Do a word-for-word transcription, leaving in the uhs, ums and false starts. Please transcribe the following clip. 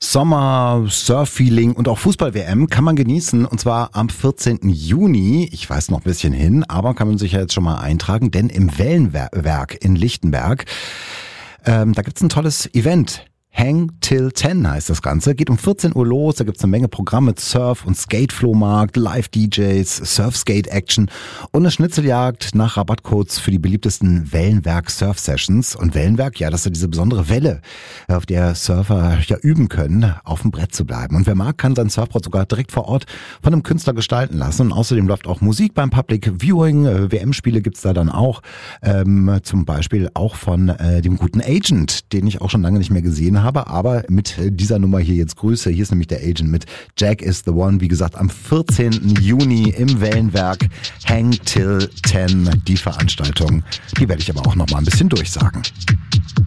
Sommer, Surf-Feeling und auch Fußball-W M kann man genießen, und zwar am vierzehnten Juni. Ich weiß noch ein bisschen hin, aber kann man sich ja jetzt schon mal eintragen, denn im Wellenwerk in Lichtenberg, ähm, da gibt's ein tolles Event. Hang Till ten heißt das Ganze. Geht um vierzehn Uhr los, da gibt's eine Menge Programme, Surf- und Skate-Flohmarkt, Live-D Js, Surf-Skate-Action und eine Schnitzeljagd nach Rabattcodes für die beliebtesten Wellenwerk-Surf-Sessions. Und Wellenwerk, ja, das ist ja diese besondere Welle, auf der Surfer ja üben können, auf dem Brett zu bleiben. Und wer mag, kann sein Surfbrett sogar direkt vor Ort von einem Künstler gestalten lassen. Und außerdem läuft auch Musik beim Public Viewing, W M-Spiele gibt's da dann auch, ähm, zum Beispiel auch von äh, dem guten Agent, den ich auch schon lange nicht mehr gesehen habe. Habe, aber mit dieser Nummer hier jetzt Grüße. Hier ist nämlich der Agent mit Jack is the One. Wie gesagt, am vierzehnten Juni im Wellenwerk Hang Till ten. Die Veranstaltung, die werde ich aber auch noch mal ein bisschen durchsagen.